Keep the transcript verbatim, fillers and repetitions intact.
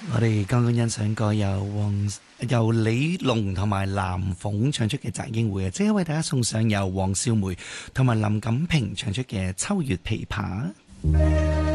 我哋剛剛欣賞過由黃由李龍同埋藍鳳唱出嘅《澤英會》啊，即係為大家送上由黃少梅同埋林錦平唱出嘅《秋月琵琶》。